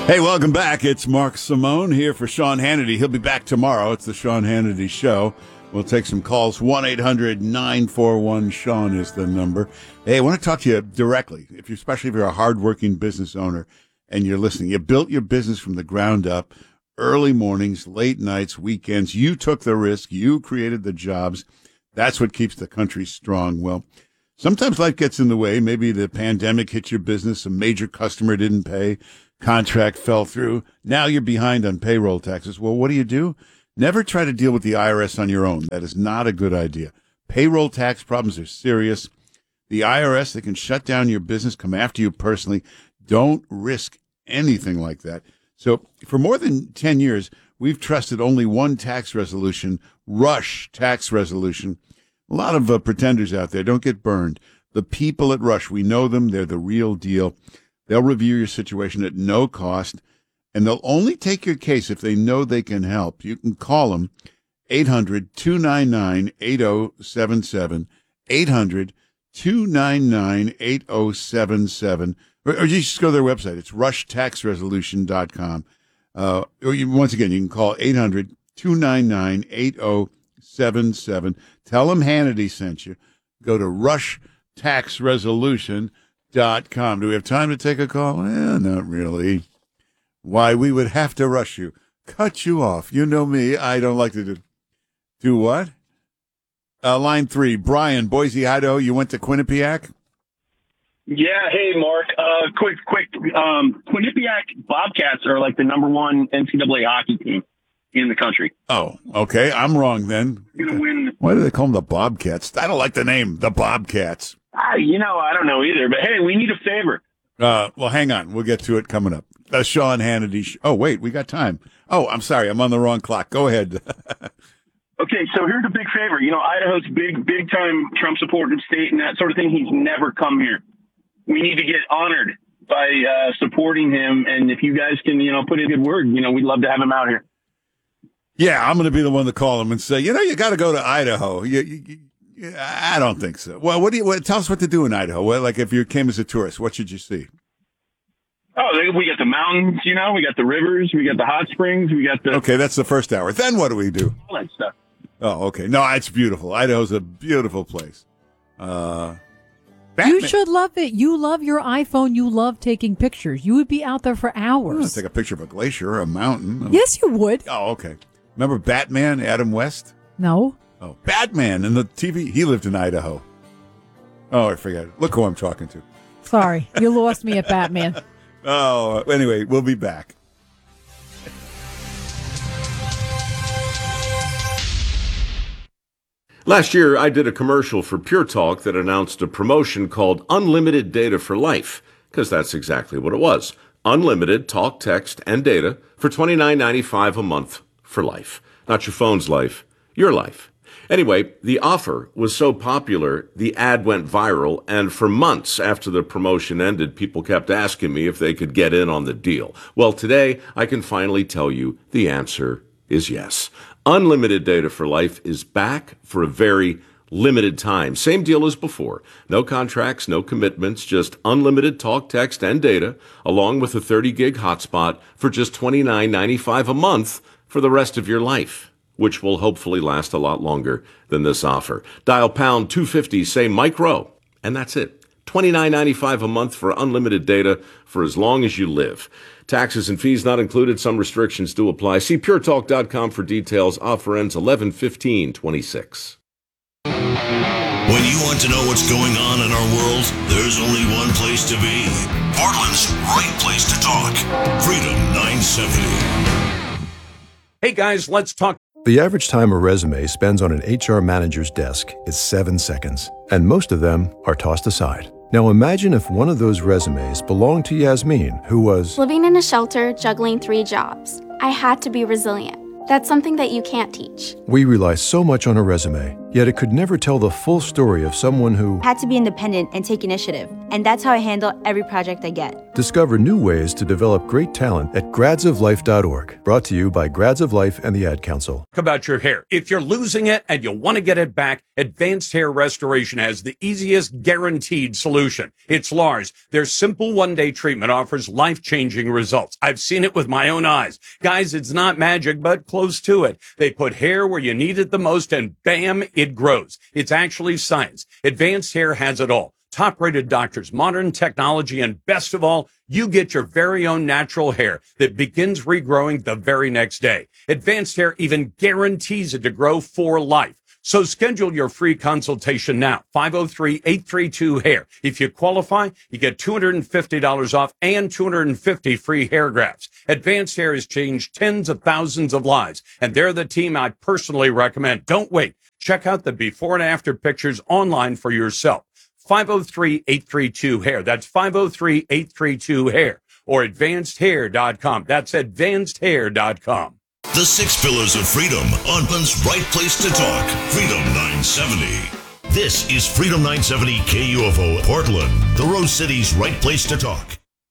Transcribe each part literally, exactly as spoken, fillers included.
Hey, welcome back. It's Mark Simone here for Sean Hannity. He'll be back tomorrow. It's the Sean Hannity Show. We'll take some calls. one eight hundred nine four one Sean is the number. Hey, I want to talk to you directly, if you, especially if you're a hardworking business owner and you're listening. You built your business from the ground up, early mornings, late nights, weekends. You took the risk. You created the jobs. That's what keeps the country strong. Well, sometimes life gets in the way. Maybe the pandemic hit your business. A major customer didn't pay. Contract fell through. Now you're behind on payroll taxes. Well, what do you do? Never try to deal with the I R S on your own. That is not a good idea. Payroll tax problems are serious. The I R S, they can shut down your business, come after you personally. Don't risk anything like that. So for more than ten years, we've trusted only one tax resolution, Rush Tax Resolution. A lot of uh, pretenders out there. Don't get burned. The people at Rush, we know them. They're the real deal. They'll review your situation at no cost, and they'll only take your case if they know they can help. You can call them, eight hundred two nine nine eight oh seven seven, eight hundred two nine nine eight oh seven seven, or, or you just go to their website. It's rush tax resolution dot com. Uh, or you, once again, you can call eight hundred two nine nine eight oh seven seven. Tell them Hannity sent you. Go to rush tax resolution dot com. Do we have time to take a call? Eh, not really. Why, we would have to rush you, cut you off. You know me. I don't like to do, do what? Uh, line three, Brian, Boise, Idaho. You went to Quinnipiac? Yeah. Hey, Mark. Uh, quick, quick. Um, Quinnipiac Bobcats are like the number one N C double A hockey team in the country. Oh, okay. I'm wrong then. You're gonna win. Why do they call them the Bobcats? I don't like the name, the Bobcats. Uh, you know, I don't know either, but hey, we need a favor. Uh, well, hang on. We'll get to it coming up. The Sean Hannity. Sh- oh, wait, we got time. Oh, I'm sorry. I'm on the wrong clock. Go ahead. Okay, so here's a big favor. You know, Idaho's big, big time Trump supported state and that sort of thing. He's never come here. We need to get honored by uh, supporting him. And if you guys can, you know, put in a good word, you know, we'd love to have him out here. Yeah, I'm going to be the one to call him and say, you know, you got to go to Idaho. You, you, you, I don't think so. Well, what do you what, tell us what to do in Idaho? Well, like if you came as a tourist, what should you see? Oh, we got the mountains, you know, we got the rivers, we got the hot springs, we got the... Okay, that's the first hour. Then what do we do? All that stuff. Oh, okay. No, it's beautiful. Idaho's a beautiful place. Uh, you should love it. You love your iPhone. You love taking pictures. You would be out there for hours. I'll take a picture of a glacier or a mountain. Yes, you would. Oh, okay. Remember Batman, Adam West? No. Oh, Batman in the T V. He lived in Idaho. Oh, I forget. Look who I'm talking to. Sorry, you lost me at Batman. Oh, anyway, we'll be back. Last year, I did a commercial for Pure Talk that announced a promotion called Unlimited Data for Life, because that's exactly what it was. Unlimited talk, text, and data for twenty-nine ninety-five a month for life. Not your phone's life, your life. Anyway, the offer was so popular, the ad went viral, and for months after the promotion ended, people kept asking me if they could get in on the deal. Well, today, I can finally tell you the answer is yes. Unlimited Data for Life is back for a very limited time. Same deal as before. No contracts, no commitments, just unlimited talk, text, and data, along with a thirty gig hotspot for just twenty-nine ninety-five a month for the rest of your life, which will hopefully last a lot longer than this offer. Dial pound two fifty, say micro, and that's it. twenty-nine ninety-five a month for unlimited data for as long as you live. Taxes and fees not included. Some restrictions do apply. See pure talk dot com for details. Offer ends eleven fifteen twenty-six. When you want to know what's going on in our world, there's only one place to be. Portland's right place to talk. Freedom nine seventy. Hey guys, let's talk. The average time a resume spends on an H R manager's desk is seven seconds, and most of them are tossed aside. Now imagine if one of those resumes belonged to Yasmin, who was living in a shelter, juggling three jobs. I had to be resilient. That's something that you can't teach. We rely so much on a resume, Yet it could never tell the full story of someone who Had to be independent and take initiative. And that's how I handle every project I get. Discover new ways to develop great talent at grads of life dot org. Brought to you by Grads of Life and the Ad Council. About your hair. If you're losing it and you want to get it back, Advanced Hair Restoration has the easiest guaranteed solution. It's Lars. Their simple one-day treatment offers life-changing results. I've seen it with my own eyes. Guys, it's not magic, but close to it. They put hair where you need it the most and bam, it grows. It's actually science. Advanced Hair has it all. Top-rated doctors, modern technology, and best of all, you get your very own natural hair that begins regrowing the very next day. Advanced Hair even guarantees it to grow for life. So schedule your free consultation now, five oh three, eight three two, hair. If you qualify, you get two hundred fifty dollars off and two hundred fifty free hair grafts. Advanced Hair has changed tens of thousands of lives, and they're the team I personally recommend. Don't wait. Check out the before and after pictures online for yourself. five oh three, eight three two, hair. That's five oh three, eight three two, hair. Or advanced hair dot com. That's advanced hair dot com. The Six Pillars of Freedom, Oakland's right place to talk. Freedom nine seventy. This is Freedom nine seventy K U F O Portland, the Rose City's right place to talk.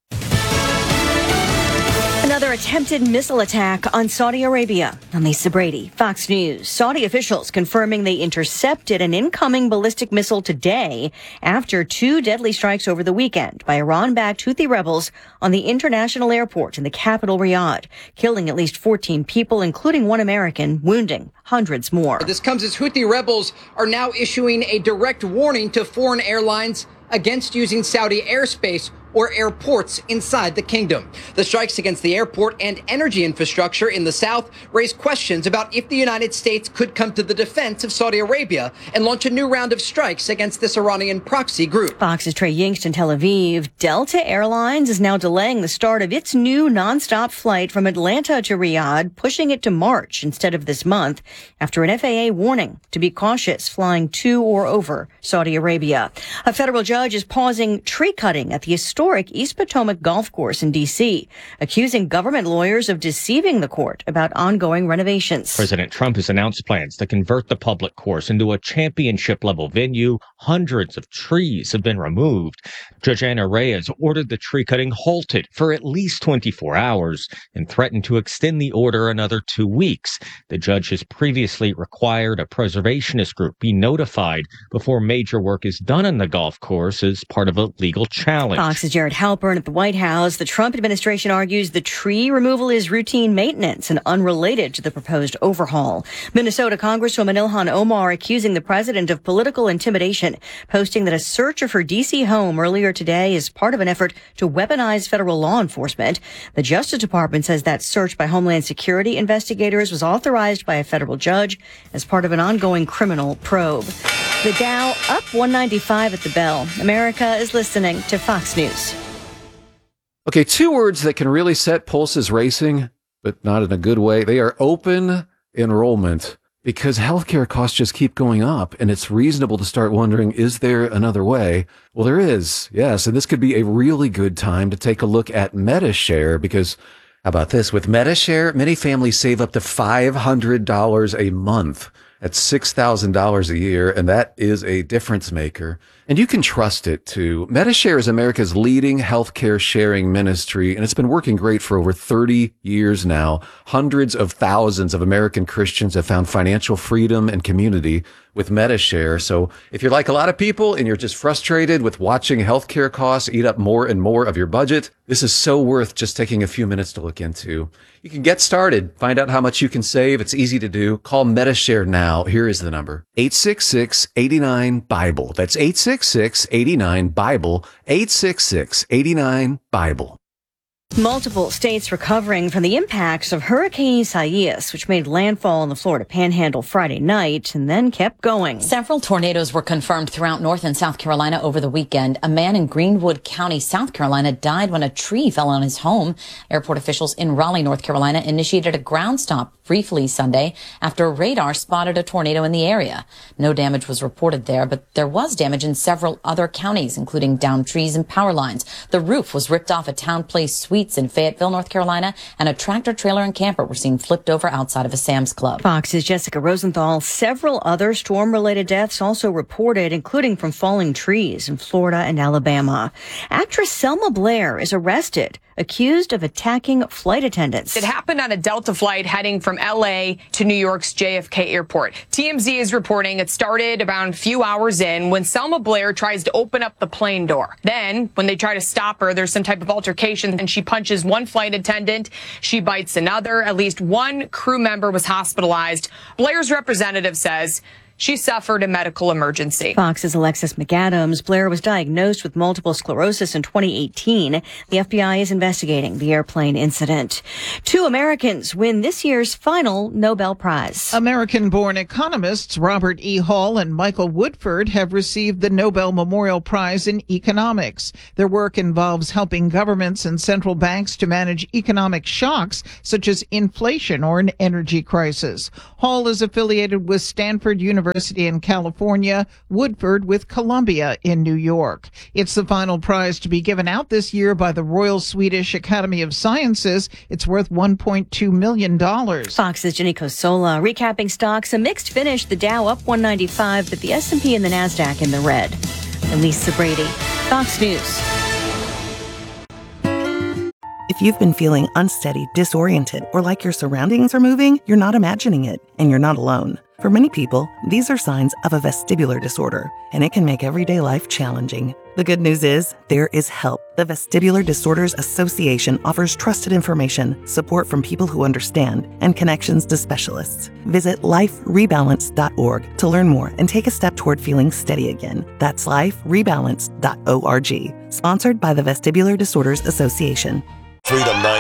Another attempted missile attack on Saudi Arabia. I'm Lisa Brady, Fox News. Saudi officials confirming they intercepted an incoming ballistic missile today after two deadly strikes over the weekend by Iran-backed Houthi rebels on the international airport in the capital, Riyadh, killing at least fourteen people, including one American, wounding hundreds more. This comes as Houthi rebels are now issuing a direct warning to foreign airlines against using Saudi airspace or airports inside the kingdom. The strikes against the airport and energy infrastructure in the south raise questions about if the United States could come to the defense of Saudi Arabia and launch a new round of strikes against this Iranian proxy group. Fox's Trey Yingst in Tel Aviv. Delta Airlines is now delaying the start of its new nonstop flight from Atlanta to Riyadh, pushing it to March instead of this month after an F A A warning to be cautious flying to or over Saudi Arabia. A federal judge is pausing tree cutting at the historic East Potomac Golf Course in D C, accusing government lawyers of deceiving the court about ongoing renovations. President Trump has announced plans to convert the public course into a championship-level venue. Hundreds of trees have been removed. Judge Anna Reyes ordered the tree cutting halted for at least twenty-four hours and threatened to extend the order another two weeks. The judge has previously required a preservationist group be notified before major work is done on the golf course as part of a legal challenge. Fox's Jared Halpern at the White House. The Trump administration argues the tree removal is routine maintenance and unrelated to the proposed overhaul. Minnesota Congresswoman Ilhan Omar accusing the president of political intimidation, posting that a search of her D C home earlier today is part of an effort to weaponize federal law enforcement. The Justice Department says that search by Homeland Security investigators was authorized by a federal judge as part of an ongoing criminal probe. The Dow up one ninety-five at the bell. America is listening to Fox News. Okay, two words that can really set pulses racing, but not in a good way. They are open enrollment, because healthcare costs just keep going up, and it's reasonable to start wondering, is there another way? Well, there is, yes, and this could be a really good time to take a look at Medi-Share, because how about this? With Medi-Share, many families save up to five hundred dollars a month. That's six thousand dollars a year, and that is a difference maker. And you can trust it, too. Medi-Share is America's leading healthcare sharing ministry, and it's been working great for over thirty years now. Hundreds of thousands of American Christians have found financial freedom and community with Medi-Share. So if you're like a lot of people and you're just frustrated with watching healthcare costs eat up more and more of your budget, this is so worth just taking a few minutes to look into. You can get started, find out how much you can save. It's easy to do. Call Medi-Share now. Here is the number. eight six six, eight nine, Bible. That's eight six six, eight nine, Bible. eight six six, eight nine, Bible. Multiple states recovering from the impacts of Hurricane Isaias, which made landfall in the Florida Panhandle Friday night and then kept going. Several tornadoes were confirmed throughout North and South Carolina over the weekend. A man in Greenwood County, South Carolina, died when a tree fell on his home. Airport officials in Raleigh, North Carolina, initiated a ground stop briefly Sunday after radar spotted a tornado in the area. No damage was reported there, but there was damage in several other counties, including downed trees and power lines. The roof was ripped off a Town Place Suites in Fayetteville, North Carolina, and a tractor trailer and camper were seen flipped over outside of a Sam's Club. Fox's Jessica Rosenthal. Several other storm-related deaths also reported, including from falling trees in Florida and Alabama. Actress Selma Blair is arrested, accused of attacking flight attendants. It happened on a Delta flight heading from L A to New York's J F K airport. T M Z is reporting it started about a few hours in when Selma Blair tries to open up the plane door. Then, when they try to stop her, there's some type of altercation and she punches one flight attendant. She bites another. At least one crew member was hospitalized. Blair's representative says she suffered a medical emergency. Fox's Alexis McAdams. Blair was diagnosed with multiple sclerosis in twenty eighteen. The F B I is investigating the airplane incident. Two Americans win this year's final Nobel Prize. American-born economists Robert E. Hall and Michael Woodford have received the Nobel Memorial Prize in Economics. Their work involves helping governments and central banks to manage economic shocks such as inflation or an energy crisis. Hall is affiliated with Stanford University University in California, Woodford with Columbia in New York. It's the final prize to be given out this year by the Royal Swedish Academy of Sciences. It's worth one point two million dollars. Fox's Jenny Cosola. Recapping stocks, a mixed finish. The Dow up one ninety-five, but the S and P and the NASDAQ in the red. Elisa Brady, Fox News. If you've been feeling unsteady, disoriented, or like your surroundings are moving, you're not imagining it, and you're not alone. For many people, these are signs of a vestibular disorder, and it can make everyday life challenging. The good news is, there is help. The Vestibular Disorders Association offers trusted information, support from people who understand, and connections to specialists. Visit life rebalance dot org to learn more and take a step toward feeling steady again. That's life rebalance dot org. Sponsored by the Vestibular Disorders Association. Freedom nine